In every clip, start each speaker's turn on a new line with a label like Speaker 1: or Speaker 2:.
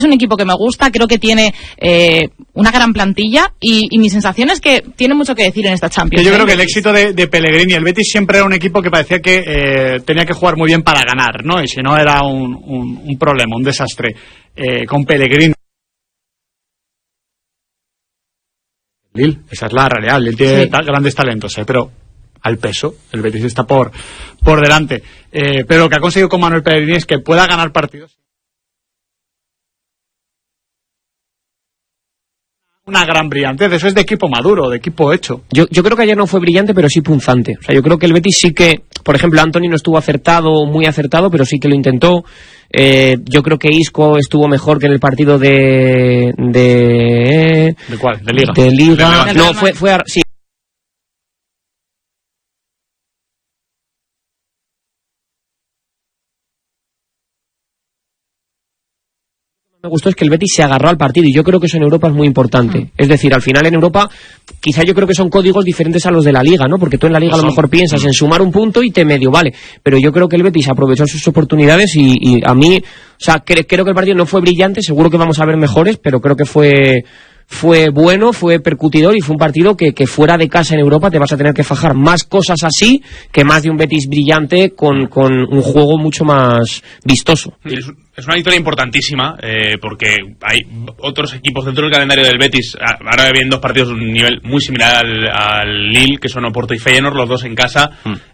Speaker 1: Es un equipo que me gusta, creo que tiene una gran plantilla y mi sensación es que tiene mucho que decir en esta Champions.
Speaker 2: Yo creo que el éxito de Pellegrini, el Betis siempre era un equipo que parecía que tenía que jugar muy bien para ganar, ¿no? Y si no era un problema, un desastre. Con Pellegrini. Lille, esa es la realidad. Lille tiene grandes talentos, pero al peso, el Betis está por delante. Pero lo que ha conseguido con Manuel Pellegrini es que pueda ganar partidos. Una gran brillantez, eso es de equipo maduro, de equipo hecho.
Speaker 3: Yo creo que ayer no fue brillante, pero sí punzante. O sea, yo creo que el Betis sí que, por ejemplo, Antony no estuvo muy acertado, pero sí que lo intentó. Yo creo que Isco estuvo mejor que en el partido ¿de
Speaker 2: cuál? ¿De Liga?
Speaker 3: De Liga. No, sí. Me gustó es que el Betis se agarró al partido y yo creo que eso en Europa es muy importante. Es decir, al final en Europa quizá yo creo que son códigos diferentes a los de la Liga, ¿no? Porque tú en la Liga a lo mejor piensas en sumar un punto y te medio vale, pero yo creo que el Betis aprovechó sus oportunidades y a mí, o sea, creo que el partido no fue brillante, seguro que vamos a ver mejores, pero creo que fue bueno, fue percutidor y fue un partido que fuera de casa en Europa te vas a tener que fajar más cosas así que más de un Betis brillante con un juego mucho más vistoso.
Speaker 4: Es una victoria importantísima porque hay otros equipos dentro del calendario del Betis. Ahora vienen dos partidos de un nivel muy similar al Lille, que son Oporto y Feyenoord, los dos en casa.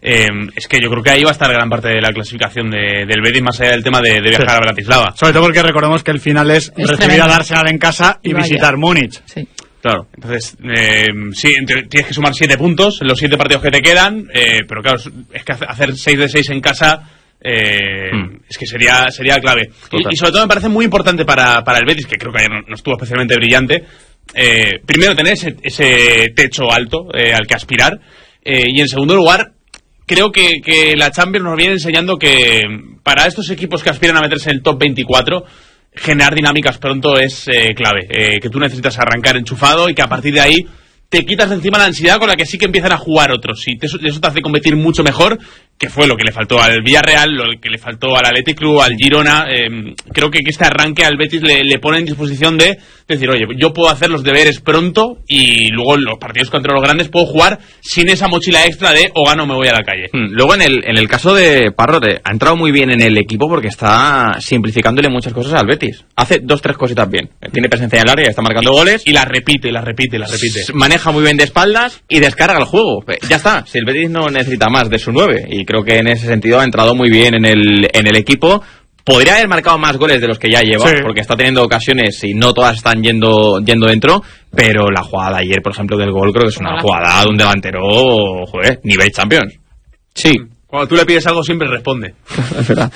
Speaker 4: Es que yo creo que ahí va a estar gran parte de la clasificación del Betis, más allá del tema de viajar a Bratislava.
Speaker 2: Sobre todo porque recordemos que el final es recibir al Arsenal en casa y visitar Múnich.
Speaker 1: Sí.
Speaker 4: Claro, entonces sí, tienes que sumar 7 puntos en los 7 partidos que te quedan, pero claro, es que hacer 6 de 6 en casa es que sería clave. Y sobre todo me parece muy importante para el Betis, que creo que ayer no estuvo especialmente brillante, primero tener ese techo alto al que aspirar, y en segundo lugar creo que la Champions nos viene enseñando que para estos equipos que aspiran a meterse en el top 24 generar dinámicas pronto es clave, que tú necesitas arrancar enchufado y que a partir de ahí te quitas de encima la ansiedad con la que sí que empiezan a jugar otros, y eso te hace competir mucho mejor, que fue lo que le faltó al Villarreal, lo que le faltó al Athletic Club, al Girona. Creo que este arranque al Betis le pone en disposición de decir, oye, yo puedo hacer los deberes pronto y luego en los partidos contra los grandes puedo jugar sin esa mochila extra de o gano o me voy a la calle.
Speaker 5: Luego en el caso de Parrote, ha entrado muy bien en el equipo porque está simplificándole muchas cosas al Betis. Hace 2-3 cositas bien. Tiene presencia en el área, está marcando goles.
Speaker 4: Y la repite.
Speaker 5: Maneja muy bien de espaldas y descarga el juego. Ya está, si el Betis no necesita más de su 9, y creo que en ese sentido ha entrado muy bien en el equipo. Podría haber marcado más goles de los que ya lleva, porque está teniendo ocasiones y no todas están yendo dentro, pero la jugada de ayer, por ejemplo, del gol, creo que es una jugada de un delantero, nivel Champions. Sí.
Speaker 4: Cuando tú le pides algo siempre responde.
Speaker 3: Es verdad.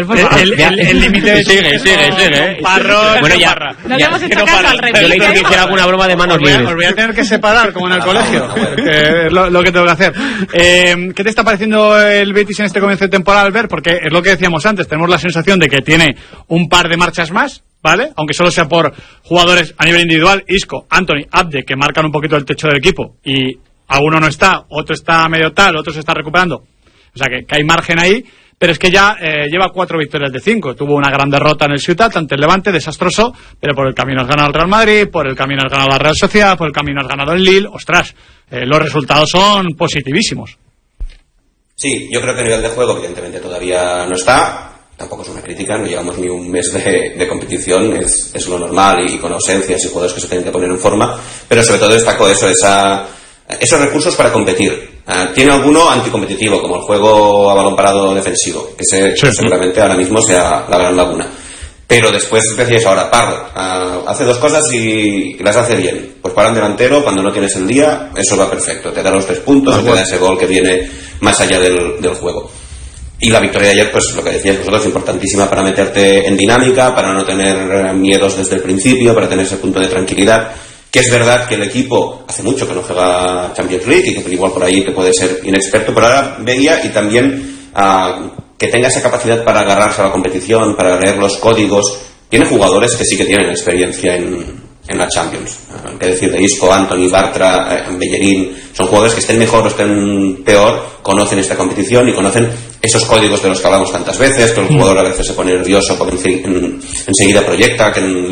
Speaker 2: El límite
Speaker 5: sigue.
Speaker 2: Parro,
Speaker 3: bueno, ya.
Speaker 1: No le hemos hecho caso al rey.
Speaker 3: Yo le hice que hiciera alguna broma de manos libres.
Speaker 2: Os voy a tener que separar, como en el colegio. Es lo que tengo que hacer. ¿Qué te está pareciendo el Betis en este comienzo de temporada, Albert? Porque es lo que decíamos antes, tenemos la sensación de que tiene un par de marchas más, ¿vale? Aunque solo sea por jugadores a nivel individual, Isco, Antony, Abde, que marcan un poquito el techo del equipo, y alguno no está, otro está medio tal, otro se está recuperando. O sea que hay margen ahí, pero es que ya lleva 4 victorias de 5. Tuvo una gran derrota en el Ciutat ante el Levante, desastroso, pero por el camino has ganado el Real Madrid, por el camino has ganado la Real Sociedad, por el camino has ganado el Lille. Ostras, los resultados son positivísimos.
Speaker 6: Sí, yo creo que a nivel de juego evidentemente todavía no está. Tampoco es una crítica, no llevamos ni un mes de competición, es lo normal, y con ausencias y jugadores que se tienen que poner en forma, pero sobre todo destaco esos recursos para competir. Tiene alguno anticompetitivo, como el juego a balón parado defensivo, que seguramente ahora mismo sea la gran laguna. Pero después, decías ahora, Parro hace 2 cosas y las hace bien. Pues para un delantero, cuando no tienes el día, eso va perfecto. Te da los 3 puntos, te da ese gol que viene más allá del juego. Y la victoria de ayer, pues lo que decíais vosotros, es importantísima para meterte en dinámica, para no tener miedos desde el principio, para tener ese punto de tranquilidad. Que es verdad que el equipo hace mucho que no juega Champions League y que igual por ahí que puede ser inexperto, pero ahora veía, y también que tenga esa capacidad para agarrarse a la competición, para leer los códigos. Tiene jugadores que sí que tienen experiencia en la Champions. Que decir de Isco, Antony, Bartra, Bellerín, son jugadores que estén mejor o estén peor, conocen esta competición y conocen esos códigos de los que hablamos tantas veces, que el jugador a veces se pone nervioso porque enseguida proyecta, que en